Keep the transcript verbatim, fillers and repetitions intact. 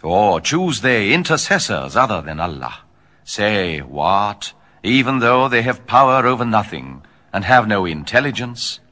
Or choose they intercessors other than Allah? Say, what? Even though they have power over nothing, and have no intelligence?